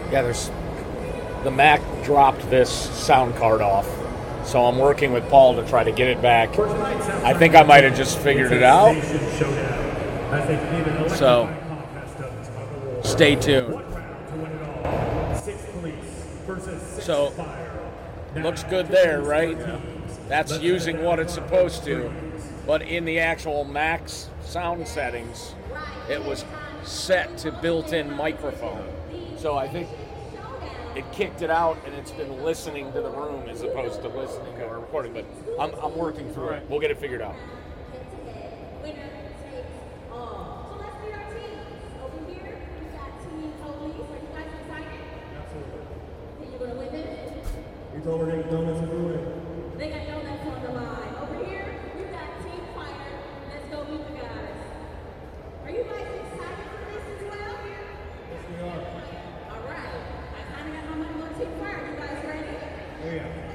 Yeah, the Mac dropped this sound card off, so I'm working with Paul to try to get it back. I think I might have just figured it out. So stay tuned. So looks good there, right? That's using what it's supposed to, but in the actual Mac's sound settings, it was set to built-in microphone. So I think it kicked it out, and it's been listening to the room as opposed to listening to our recording. But I'm working through it. We'll get it figured out. You told her they got donuts and food. They got donuts on the line. Over here, we got Team Fighter. Let's go meet the guys. Are you guys excited for this as well? Yes, we are. All right. I kind of got my money on Team Fire. You guys ready? Oh, yeah.